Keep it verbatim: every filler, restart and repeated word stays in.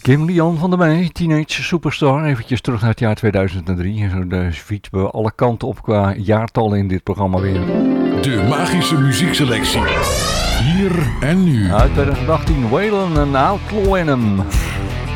Kim Lian van der Meij, Teenage Superstar. Eventjes terug naar het jaar tweeduizend drie. Zo de fietsen we alle kanten op qua jaartallen in dit programma weer. De magische muziekselectie. Hier en nu. Uit tweeduizend achttien, Waylon en Outlaw Anthem.